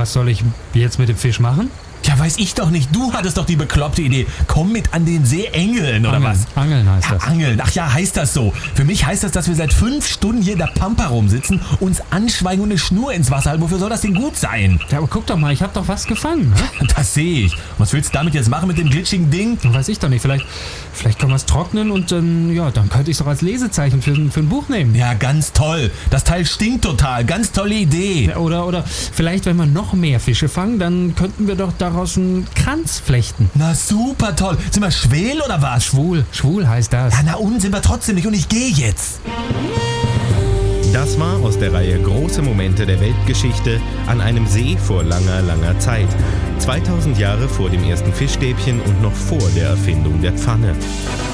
was soll ich jetzt mit dem Fisch machen? Ja, weiß ich doch nicht. Du hattest doch die bekloppte Idee. Komm mit an den See Engeln, oder was? Angeln heißt das. Ja, Angeln. Ach ja, heißt das so. Für mich heißt das, dass wir seit 5 Stunden hier in der Pampa rumsitzen, uns anschweigen und eine Schnur ins Wasser halten. Wofür soll das denn gut sein? Ja, aber guck doch mal, ich habe doch was gefangen. Ne? Das sehe ich. Was willst du damit jetzt machen mit dem glitschigen Ding? Weiß ich doch nicht. Vielleicht können wir es trocknen und dann könnte ich es doch als Lesezeichen für ein Buch nehmen. Ja, ganz toll. Das Teil stinkt total. Ganz tolle Idee. Ja, oder vielleicht, wenn wir noch mehr Fische fangen, dann könnten wir doch daraus einen Kranz flechten. Na super toll. Sind wir schwul oder was? Schwul heißt das. Ja, na und sind wir trotzdem nicht und ich gehe jetzt. Das war aus der Reihe Große Momente der Weltgeschichte an einem See vor langer, langer Zeit. 2000 Jahre vor dem ersten Fischstäbchen und noch vor der Erfindung der Pfanne.